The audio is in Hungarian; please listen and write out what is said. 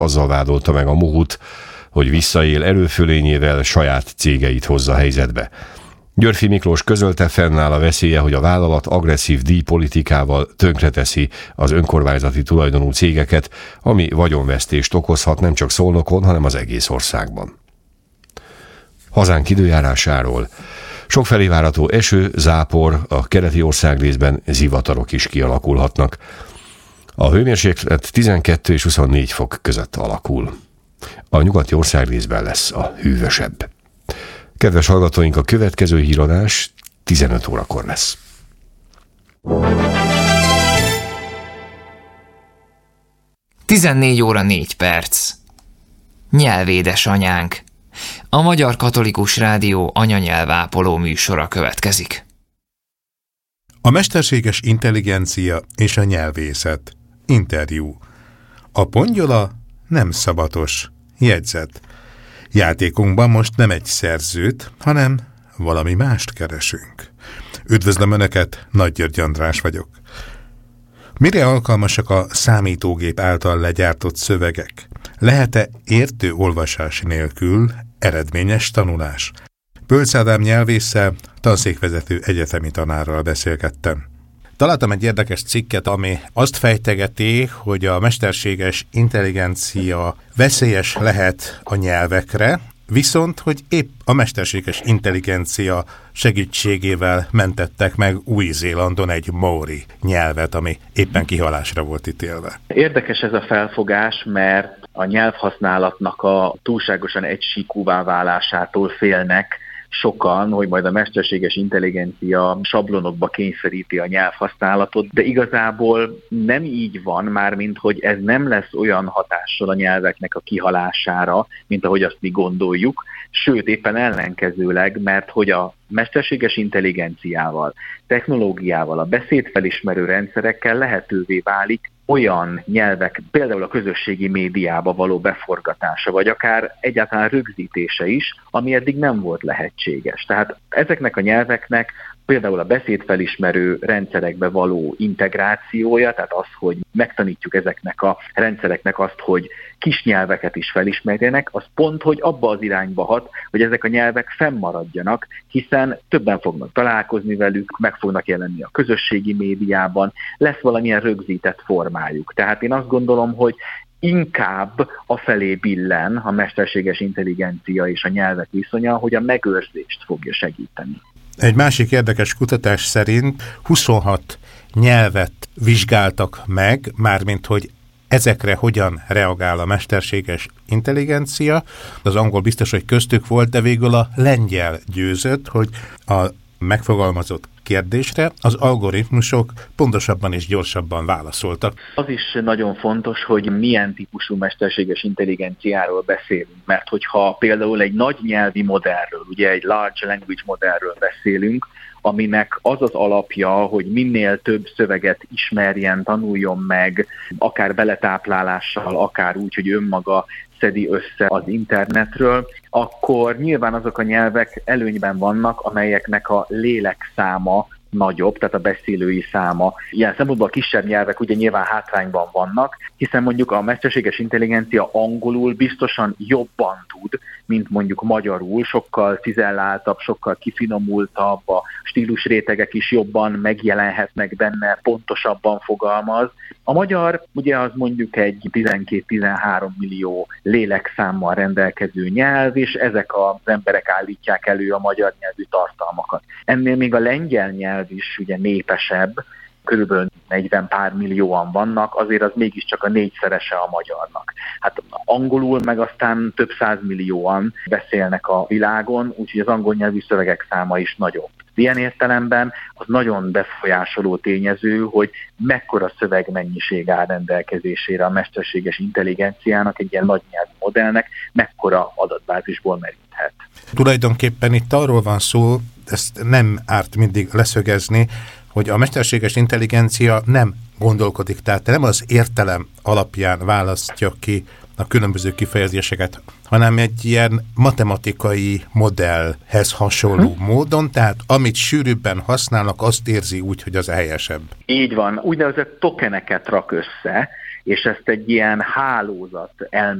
Azzal vádolta meg a Mohut, hogy visszaél erőfölényével, saját cégeit hozza helyzetbe. Györffy Miklós közölte, fennáll a veszélye, hogy a vállalat agresszív díjpolitikával tönkreteszi az önkormányzati tulajdonú cégeket, ami vagyonvesztést okozhat nem csak Szolnokon, hanem az egész országban. Hazánk időjárásáról. Sokfelé várható eső, zápor, a keleti országrészben zivatarok is kialakulhatnak. A hőmérséklet 12 és 24 fok között alakul. A nyugati országrészben lesz a hűvösebb. Kedves hallgatóink, a következő híradás 15 órakor lesz. Tizennégy óra 4 perc. Nyelvédes anyánk. A Magyar Katolikus Rádió anyanyelvápoló műsora következik. A mesterséges intelligencia és a nyelvészet. Interjú. A pongyola nem szabatos. Jegyzet. Játékunkban most nem egy szerzőt, hanem valami mást keresünk. Üdvözlöm Önöket, Nagy György András vagyok. Mire alkalmasak a számítógép által legyártott szövegek? Lehet-e értő olvasás nélkül eredményes tanulás? Bölcs Ádám nyelvésszel, tanszékvezető egyetemi tanárral beszélgettem. Találtam egy érdekes cikket, ami azt fejtegeti, hogy a mesterséges intelligencia veszélyes lehet a nyelvekre, viszont, hogy épp a mesterséges intelligencia segítségével mentettek meg Új-Zélandon egy maori nyelvet, ami éppen kihalásra volt ítélve. Érdekes ez a felfogás, mert a nyelvhasználatnak a túlságosan egysíkúvá válásától félnek sokan, hogy majd a mesterséges intelligencia sablonokba kényszeríti a nyelvhasználatot, de igazából nem így van, mármint hogy ez nem lesz olyan hatással a nyelveknek a kihalására, mint ahogy azt mi gondoljuk, sőt éppen ellenkezőleg, mert hogy a mesterséges intelligenciával, technológiával, a beszédfelismerő rendszerekkel lehetővé válik olyan nyelvek, például a közösségi médiába való beforgatása, vagy akár egyáltalán rögzítése is, ami eddig nem volt lehetséges. Tehát ezeknek a nyelveknek például a beszédfelismerő rendszerekbe való integrációja, tehát az, hogy megtanítjuk ezeknek a rendszereknek azt, hogy kis nyelveket is felismerjenek, az pont, hogy abba az irányba hat, hogy ezek a nyelvek fennmaradjanak, hiszen többen fognak találkozni velük, meg fognak jelenni a közösségi médiában, lesz valamilyen rögzített formájuk. Tehát én azt gondolom, hogy inkább afelé billen a mesterséges intelligencia és a nyelvek viszonya, hogy a megőrzést fogja segíteni. Egy másik érdekes kutatás szerint 26 nyelvet vizsgáltak meg, mármint hogy ezekre hogyan reagál a mesterséges intelligencia. Az angol biztos, hogy köztük volt, de végül a lengyel győzött, hogy a megfogalmazott kérdésre az algoritmusok pontosabban és gyorsabban válaszoltak. Az is nagyon fontos, hogy milyen típusú mesterséges intelligenciáról beszélünk, mert hogyha például egy nagy nyelvi modellről, ugye egy large language modellről beszélünk, aminek az az alapja, hogy minél több szöveget ismerjen, tanuljon meg, akár beletáplálással, akár úgy, hogy önmaga szedi össze az internetről, akkor nyilván azok a nyelvek előnyben vannak, amelyeknek a lélekszáma nagyobb, tehát a beszélői száma. Ilyen szempontból a kisebb nyelvek ugye nyilván hátrányban vannak, hiszen mondjuk a mesterséges intelligencia angolul biztosan jobban tud, mint mondjuk magyarul, sokkal cizelláltabb, sokkal kifinomultabb, a stílusrétegek is jobban megjelenhetnek benne, pontosabban fogalmaz. A magyar ugye az mondjuk egy 12-13 millió lélekszámmal rendelkező nyelv, és ezek az emberek állítják elő a magyar nyelvű tartalmakat. Ennél még a lengyel nyelv is ugye népesebb, körülbelül 40 pár millióan vannak, azért az mégiscsak a 4-szerese a magyarnak. Hát angolul meg aztán több 100 millióan beszélnek a világon, úgyhogy az angol nyelvű szövegek száma is nagyobb. Ilyen értelemben az nagyon befolyásoló tényező, hogy mekkora szövegmennyiség áll rendelkezésére a mesterséges intelligenciának, egy ilyen nagy nyelvű modellnek, mekkora adatbázisból meríthet. Tulajdonképpen itt arról van szó, ezt nem árt mindig leszögezni, hogy a mesterséges intelligencia nem gondolkodik, tehát nem az értelem alapján választja ki a különböző kifejezéseket, hanem egy ilyen matematikai modellhez hasonló módon, tehát amit sűrűbben használnak, azt érzi úgy, hogy az a helyesebb. Így van, úgynevezett tokeneket rak össze, és ezt egy ilyen hálózat